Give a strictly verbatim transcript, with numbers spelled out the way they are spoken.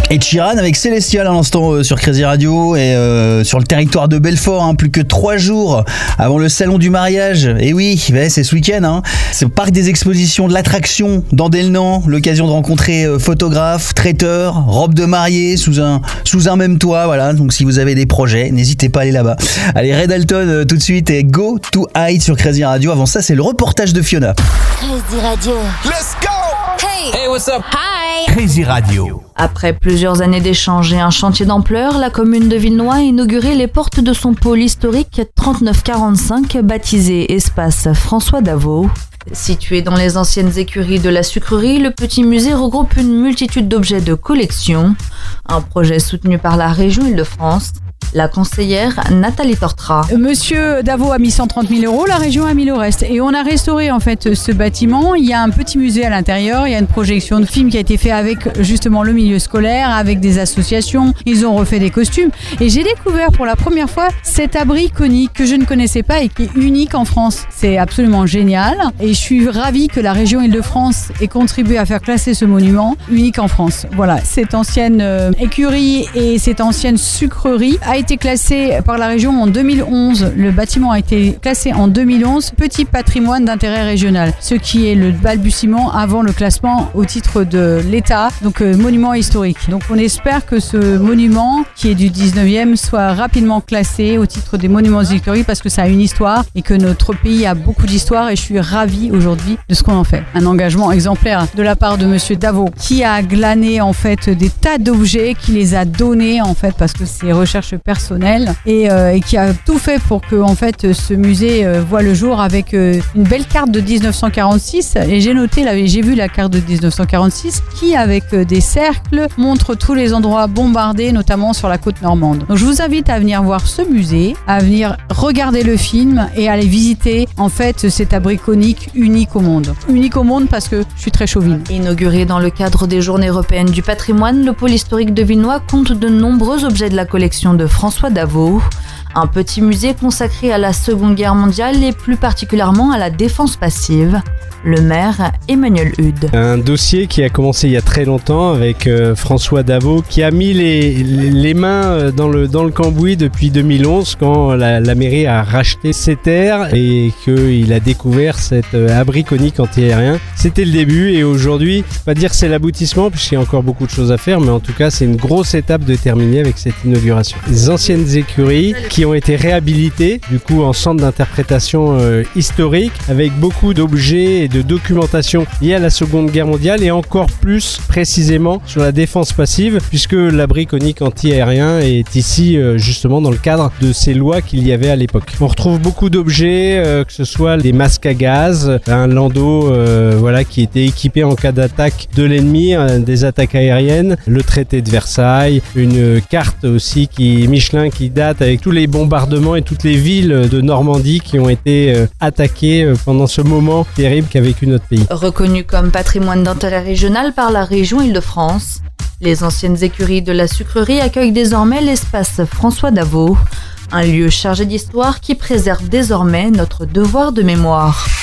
Et Sheeran avec Célestial à l'instant euh, sur Crazy Radio et euh, sur le territoire de Belfort, hein, plus que trois jours avant le salon du mariage. Et oui, ouais, c'est ce week-end. Hein. C'est au parc des expositions de l'attraction d'Andelnan, l'occasion de rencontrer euh, photographes, traiteurs, robes de mariée sous un sous un même toit. Voilà. Donc si vous avez des projets, n'hésitez pas à aller là-bas. Allez, Red Alton euh, tout de suite et Go to Hide sur Crazy Radio. Avant ça, c'est le reportage de Fiona. Crazy Radio. Let's go! Hey! Hey, what's up? Hi! Crazy Radio. Après plusieurs années d'échanges et un chantier d'ampleur, la commune de Villenoy a inauguré les portes de son pôle historique trente-neuf quarante-cinq, baptisé Espace François Davot. Situé dans les anciennes écuries de la sucrerie, le petit musée regroupe une multitude d'objets de collection. Un projet soutenu par la région Île-de-France. La conseillère Nathalie Tortra. Monsieur Davot a mis cent trente mille euros, la région a mis le reste. Et on a restauré en fait ce bâtiment. Il y a un petit musée à l'intérieur, il y a une projection de film qui a été fait avec justement le milieu scolaire, avec des associations. Ils ont refait des costumes. Et j'ai découvert pour la première fois cet abri conique que je ne connaissais pas et qui est unique en France. C'est absolument génial. Et je suis ravie que la région Île-de-France ait contribué à faire classer ce monument unique en France. Voilà, cette ancienne euh, écurie et cette ancienne sucrerie a été classé par la région en deux mille onze. Le bâtiment a été classé en deux mille onze petit patrimoine d'intérêt régional, ce qui est le balbutiement avant le classement au titre de l'État, donc euh, monument historique. Donc on espère que ce monument, qui est du dix-neuvième, soit rapidement classé au titre des monuments historiques parce que ça a une histoire et que notre pays a beaucoup d'histoire et je suis ravie aujourd'hui de ce qu'on en fait. Un engagement exemplaire de la part de Monsieur Davot qui a glané en fait des tas d'objets, qui les a donnés en fait parce que c'est recherche personnel et, euh, et qui a tout fait pour que en fait ce musée euh, voit le jour avec euh, une belle carte de dix-neuf cent quarante-six et j'ai noté là, j'ai vu la carte de dix-neuf cent quarante-six qui avec euh, des cercles montre tous les endroits bombardés notamment sur la côte normande. Donc je vous invite à venir voir ce musée, à venir regarder le film et à aller visiter en fait cet abri conique unique au monde. Unique au monde parce que je suis très chauvine. Inauguré dans le cadre des Journées européennes du patrimoine, le pôle historique de Villenoy compte de nombreux objets de la collection de François Davot, un petit musée consacré à la Seconde Guerre mondiale et plus particulièrement à la défense passive. Le maire Emmanuel Hude. Un dossier qui a commencé il y a très longtemps avec euh, François Davot qui a mis les, les mains dans le, dans le cambouis depuis deux mille onze quand la, la mairie a racheté ses terres et qu'il a découvert cet euh, abri conique antiaérien. C'était le début et aujourd'hui, je ne vais pas dire c'est l'aboutissement puisqu'il y a encore beaucoup de choses à faire, mais en tout cas c'est une grosse étape de terminer avec cette inauguration. Les anciennes écuries qui ont été réhabilitées du coup en centre d'interprétation euh, historique avec beaucoup d'objets et de documentation liée à la Seconde Guerre mondiale et encore plus précisément sur la défense passive puisque l'abri conique anti-aérien est ici euh, justement dans le cadre de ces lois qu'il y avait à l'époque. On retrouve beaucoup d'objets, euh, que ce soit des masques à gaz, un landau euh, voilà, qui était équipé en cas d'attaque de l'ennemi, euh, des attaques aériennes, le traité de Versailles, une carte aussi qui Michelin qui date avec tous les bombardements et toutes les villes de Normandie qui ont été euh, attaquées euh, pendant ce moment terrible qu'a vécu notre pays. Reconnu comme patrimoine d'intérêt régional par la région Île-de-France, les anciennes écuries de la sucrerie accueillent désormais l'espace François Davot, un lieu chargé d'histoire qui préserve désormais notre devoir de mémoire.